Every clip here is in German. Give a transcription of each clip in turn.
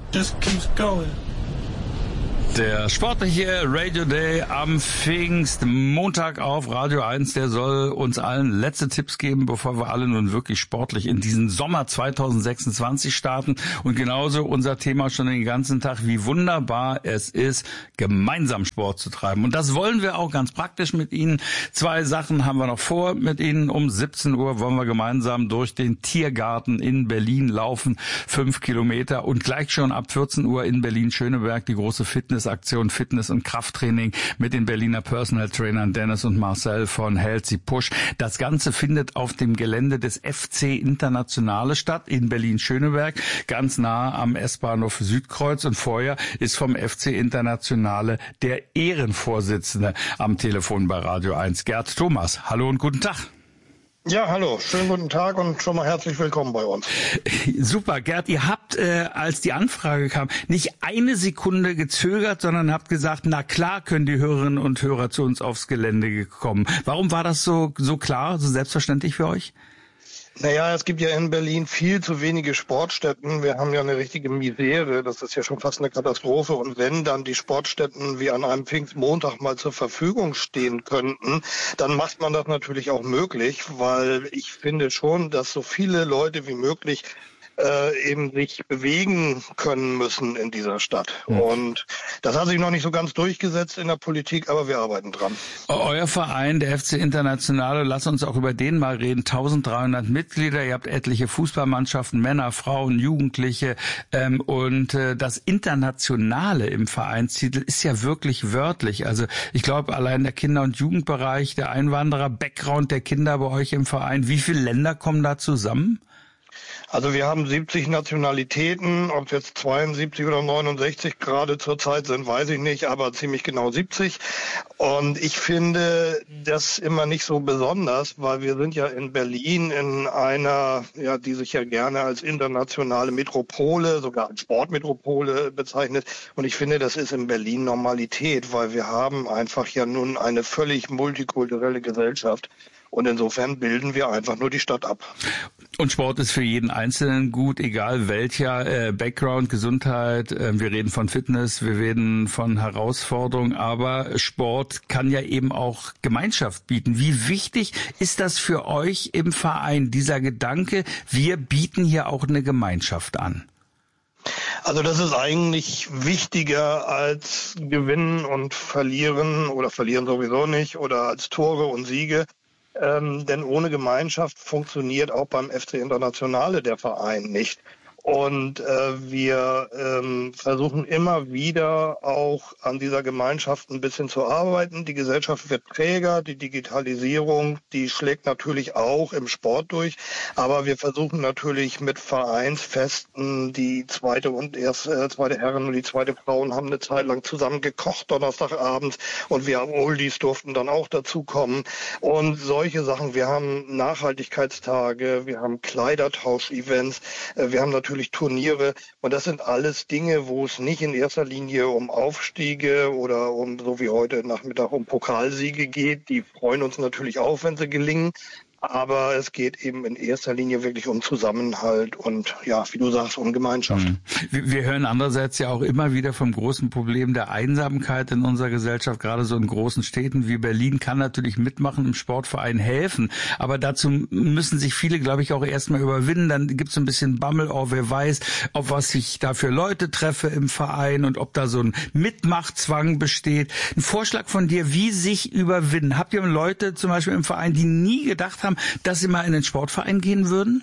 just keeps going. Der sportliche Radio Day am Pfingstmontag auf Radio 1, der soll uns allen letzte Tipps geben, bevor wir alle nun wirklich sportlich in diesen Sommer 2026 starten. Und genauso unser Thema schon den ganzen Tag, wie wunderbar es ist, gemeinsam Sport zu treiben. Und das wollen wir auch ganz praktisch mit Ihnen. 2 Sachen haben wir noch vor mit Ihnen. Um 17 Uhr wollen wir gemeinsam durch den Tiergarten in Berlin laufen, 5 Kilometer. Und gleich schon ab 14 Uhr in Berlin-Schöneberg die große Fitnessaktion Fitness- und Krafttraining mit den Berliner Personal Trainern Dennis und Marcel von Healthy Push. Das Ganze findet auf dem Gelände des FC Internationale statt in Berlin-Schöneberg, ganz nah am S-Bahnhof Südkreuz. Und vorher ist vom FC Internationale der Ehrenvorsitzende am Telefon bei Radio 1, Gerd Thomas. Hallo und guten Tag. Ja, hallo, schönen guten Tag und schon mal herzlich willkommen bei uns. Super, Gerd, ihr habt, als die Anfrage kam, nicht eine Sekunde gezögert, sondern habt gesagt, na klar können die Hörerinnen und Hörer zu uns aufs Gelände kommen. Warum war das so klar, so selbstverständlich für euch? Naja, es gibt ja in Berlin viel zu wenige Sportstätten. Wir haben ja eine richtige Misere. Das ist ja schon fast eine Katastrophe. Und wenn dann die Sportstätten wie an einem Pfingstmontag mal zur Verfügung stehen könnten, dann macht man das natürlich auch möglich, weil ich finde schon, dass so viele Leute wie möglich eben sich bewegen können müssen in dieser Stadt. Und das hat sich noch nicht so ganz durchgesetzt in der Politik, aber wir arbeiten dran. Euer Verein, der FC Internationale, lasst uns auch über den mal reden, 1300 Mitglieder, ihr habt etliche Fußballmannschaften, Männer, Frauen, Jugendliche und das Internationale im Vereinstitel ist ja wirklich wörtlich. Also ich glaube, allein der Kinder- und Jugendbereich, der Einwanderer-Background der Kinder bei euch im Verein, wie viele Länder kommen da zusammen? Also wir haben 70 Nationalitäten, ob jetzt 72 oder 69 gerade zurzeit sind, weiß ich nicht, aber ziemlich genau 70. Und ich finde das immer nicht so besonders, weil wir sind ja in Berlin in einer, ja, die sich ja gerne als internationale Metropole, sogar als Sportmetropole bezeichnet. Und ich finde, das ist in Berlin Normalität, weil wir haben einfach ja nun eine völlig multikulturelle Gesellschaft. Und insofern bilden wir einfach nur die Stadt ab. Und Sport ist für jeden Einzelnen gut, egal welcher Background, Gesundheit. Wir reden von Fitness, wir reden von Herausforderungen, aber Sport kann ja eben auch Gemeinschaft bieten. Wie wichtig ist das für euch im Verein, dieser Gedanke, wir bieten hier auch eine Gemeinschaft an? Also das ist eigentlich wichtiger als Gewinnen und Verlieren oder Verlieren sowieso nicht oder als Tore und Siege. Denn ohne Gemeinschaft funktioniert auch beim FC Internationale der Verein nicht. Und wir versuchen immer wieder auch an dieser Gemeinschaft ein bisschen zu arbeiten. Die Gesellschaft wird träger, die Digitalisierung, die schlägt natürlich auch im Sport durch. Aber wir versuchen natürlich mit Vereinsfesten, die zweite Herren und die zweite Frauen haben eine Zeit lang zusammen gekocht Donnerstagabends und wir Oldies durften dann auch dazukommen. Und solche Sachen, wir haben Nachhaltigkeitstage, wir haben Kleidertausch-Events, wir haben natürlich Turniere und das sind alles Dinge, wo es nicht in erster Linie um Aufstiege oder um, so wie heute Nachmittag, um Pokalsiege geht. Die freuen uns natürlich auch, wenn sie gelingen. Aber es geht eben in erster Linie wirklich um Zusammenhalt und, ja, wie du sagst, um Gemeinschaft. Wir hören andererseits ja auch immer wieder vom großen Problem der Einsamkeit in unserer Gesellschaft. Gerade so in großen Städten wie Berlin kann natürlich mitmachen, im Sportverein helfen. Aber dazu müssen sich viele, glaube ich, auch erstmal überwinden. Dann gibt es so ein bisschen Bammel, oh, wer weiß, auf was ich da für Leute treffe im Verein und ob da so ein Mitmachzwang besteht. Ein Vorschlag von dir, wie sich überwinden. Habt ihr Leute zum Beispiel im Verein, die nie gedacht haben, dass sie mal in den Sportverein gehen würden?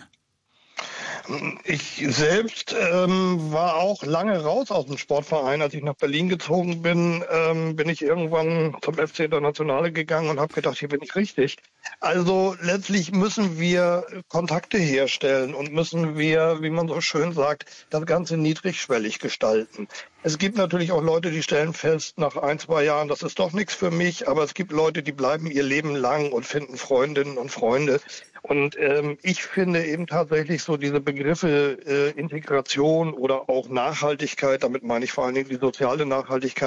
Ich selbst war auch lange raus aus dem Sportverein. Als ich nach Berlin gezogen bin, bin ich irgendwann zum FC Internationale gegangen und habe gedacht, hier bin ich richtig. Also letztlich müssen wir Kontakte herstellen und müssen wir, wie man so schön sagt, das Ganze niedrigschwellig gestalten. Es gibt natürlich auch Leute, die stellen fest, nach 1-2 Jahren, das ist doch nichts für mich, aber es gibt Leute, die bleiben ihr Leben lang und finden Freundinnen und Freunde. Und ich finde eben tatsächlich so diese Begriffe Integration oder auch Nachhaltigkeit, damit meine ich vor allen Dingen die soziale Nachhaltigkeit,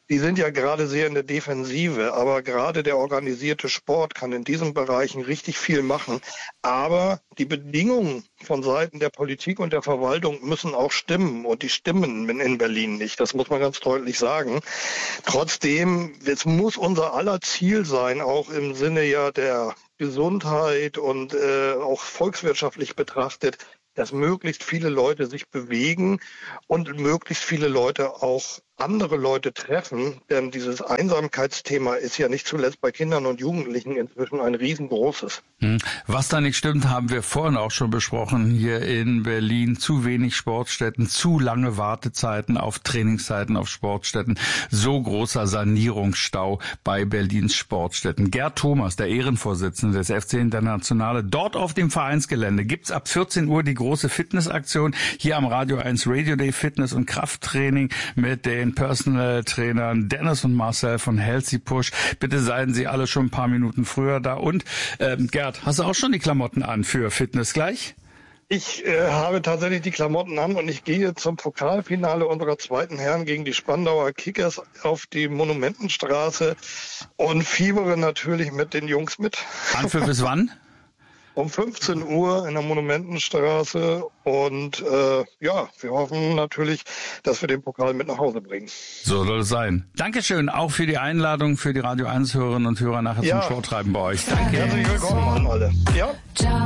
die sind ja gerade sehr in der Defensive, aber gerade der organisierte Sport kann in diesen Bereichen richtig viel machen. Aber die Bedingungen von Seiten der Politik und der Verwaltung müssen auch stimmen und die stimmen in Berlin nicht. Das muss man ganz deutlich sagen. Trotzdem, es muss unser aller Ziel sein, auch im Sinne ja der Gesundheit und auch volkswirtschaftlich betrachtet, dass möglichst viele Leute sich bewegen und möglichst viele Leute auch andere Leute treffen, denn dieses Einsamkeitsthema ist ja nicht zuletzt bei Kindern und Jugendlichen inzwischen ein riesengroßes. Was da nicht stimmt, haben wir vorhin auch schon besprochen hier in Berlin. Zu wenig Sportstätten, zu lange Wartezeiten auf Trainingszeiten auf Sportstätten, so großer Sanierungsstau bei Berlins Sportstätten. Gerd Thomas, der Ehrenvorsitzende des FC Internationale, dort auf dem Vereinsgelände gibt's ab 14 Uhr die große Fitnessaktion hier am Radio 1 Radio Day Fitness- und Krafttraining mit den Personal Trainern Dennis und Marcel von Healthy Push. Bitte seien Sie alle schon ein paar Minuten früher da. Und Gerd, hast du auch schon die Klamotten an für Fitness gleich? Ich habe tatsächlich die Klamotten an und ich gehe zum Pokalfinale unserer zweiten Herren gegen die Spandauer Kickers auf die Monumentenstraße und fiebere natürlich mit den Jungs mit. Anpfiff bis wann? Um 15 Uhr in der Monumentenstraße und wir hoffen natürlich, dass wir den Pokal mit nach Hause bringen. So soll es sein. Dankeschön auch für die Einladung für die Radio 1 Hörerinnen und Hörer nachher zum Sporttreiben bei euch. Danke. Herzlich willkommen an alle. Ja. Ciao.